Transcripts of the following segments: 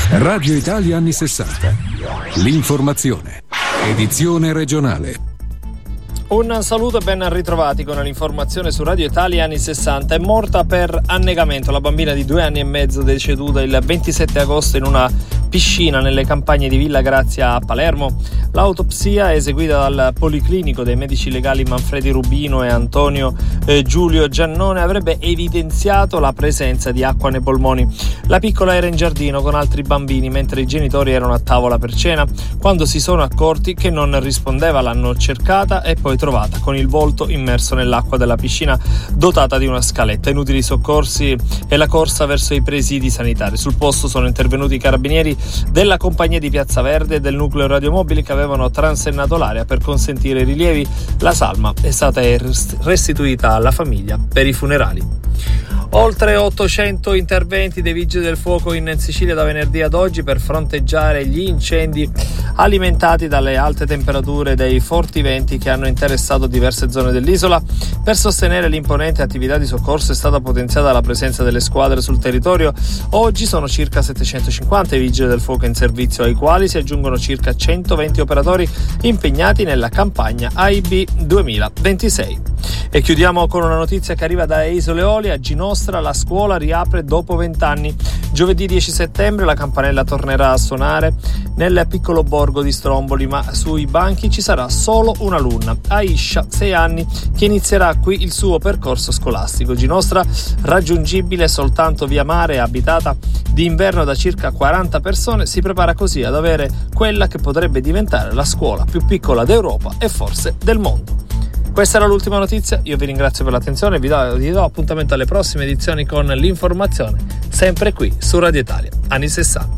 Radio Italia anni 60. L'informazione. Edizione regionale. Un saluto e ben ritrovati con l'informazione su Radio Italia anni 60. È morta per annegamento la bambina di 2 anni e mezzo deceduta il 27 agosto in una piscina nelle campagne di Villa Grazia a Palermo. L'autopsia eseguita dal Policlinico dei Medici Legali Manfredi Rubino e Antonio Giulio Giannone avrebbe evidenziato la presenza di acqua nei polmoni. La piccola era in giardino con altri bambini mentre i genitori erano a tavola per cena. Quando si sono accorti che non rispondeva, l'hanno cercata e poi trovata con il volto immerso nell'acqua della piscina dotata di una scaletta. Inutili soccorsi e la corsa verso i presidi sanitari. Sul posto sono intervenuti i carabinieri della compagnia di Piazza Verde e del nucleo radiomobile che avevano transennato l'area per consentire i rilievi. La salma è stata restituita alla famiglia per i funerali. Oltre 800 interventi dei vigili del fuoco in Sicilia da venerdì ad oggi per fronteggiare gli incendi alimentati dalle alte temperature e dai forti venti che hanno interessato diverse zone dell'isola. Per sostenere l'imponente attività di soccorso è stata potenziata la presenza delle squadre sul territorio. Oggi sono circa 750 i vigili del fuoco in servizio, ai quali si aggiungono circa 120 operatori impegnati nella campagna AIB 2026. E chiudiamo con una notizia che arriva dalle Isole Eolie. A Ginostra la scuola riapre dopo 20 anni. Giovedì 10 settembre la campanella tornerà a suonare nel piccolo borgo di Stromboli, ma sui banchi ci sarà solo un'alunna, Aisha, 6 anni, che inizierà qui il suo percorso scolastico. Ginostra, raggiungibile soltanto via mare e abitata d'inverno da circa 40 persone, si prepara così ad avere quella che potrebbe diventare la scuola più piccola d'Europa e forse del mondo. Questa era l'ultima notizia, io vi ringrazio per l'attenzione e vi do appuntamento alle prossime edizioni con l'informazione, sempre qui su Radio Italia, anni 60.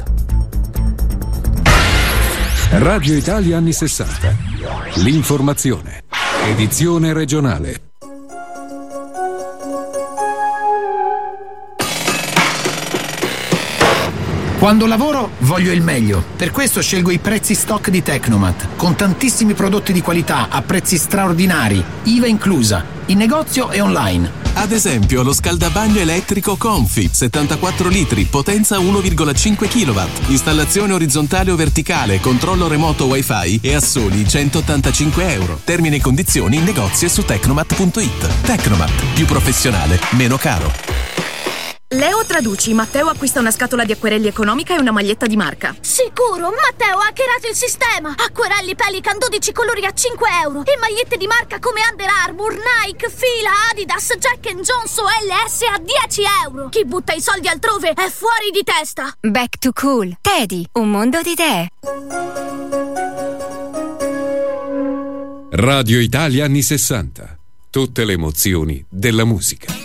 Radio Italia anni 60. L'informazione. Edizione regionale. Quando lavoro voglio il meglio, per questo scelgo i prezzi stock di Tecnomat, con tantissimi prodotti di qualità a prezzi straordinari, IVA inclusa, in negozio e online. Ad esempio lo scaldabagno elettrico Confi, 74 litri, potenza 1,5 kW, installazione orizzontale o verticale, controllo remoto Wi-Fi e a soli 185 euro. Termini e condizioni in negozio e su tecnomat.it. Tecnomat, più professionale, meno caro. Leo traduci, Matteo acquista una scatola di acquerelli economica e una maglietta di marca. Sicuro, Matteo ha hackerato il sistema. Acquerelli Pelican 12 colori a 5 euro e magliette di marca come Under Armour, Nike, Fila, Adidas, Jack & Jones o LS a 10 euro. Chi butta i soldi altrove è fuori di testa. Back to Cool. Teddy, un mondo di idee. Radio Italia anni 60. Tutte le emozioni della musica.